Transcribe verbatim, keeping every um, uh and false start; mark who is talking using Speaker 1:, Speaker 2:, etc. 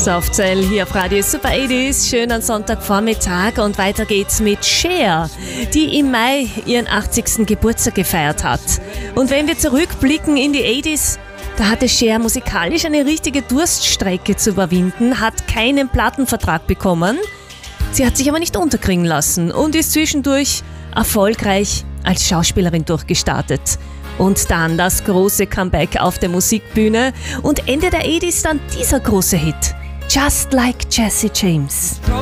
Speaker 1: Softzell hier auf Radio Super achtziger. Schönen Sonntagvormittag und weiter geht's mit Cher, die im Mai ihren achtzigsten Geburtstag gefeiert hat. Und wenn wir zurückblicken in die achtziger, da hatte Cher musikalisch eine richtige Durststrecke zu überwinden, hat keinen Plattenvertrag bekommen. Sie hat sich aber nicht unterkriegen lassen und ist zwischendurch erfolgreich als Schauspielerin durchgestartet. Und dann das große Comeback auf der Musikbühne und Ende der achtziger dann dieser große Hit. Just Like Jesse James.